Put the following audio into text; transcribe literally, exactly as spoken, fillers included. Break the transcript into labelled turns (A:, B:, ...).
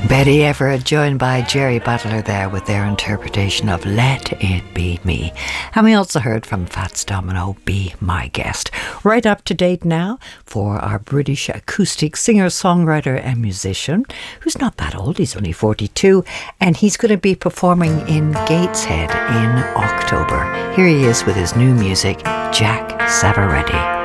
A: Betty Everett joined by Jerry Butler there with their interpretation of Let It Be Me. And we also heard from Fats Domino, Be My Guest. Right up to date now for our British acoustic singer, songwriter and musician, who's not that old, he's only forty-two, and he's going to be performing in Gateshead in October. Here he is with his new music, Jack Savaretti.